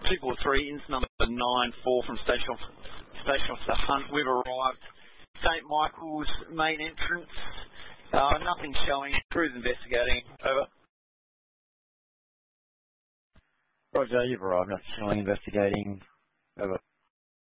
243, ins number 94 from Station Officer Hunt. We've arrived. St Michael's main entrance. Nothing showing. Crew's investigating. Over. Roger, you've arrived. Nothing showing. Investigating. Over.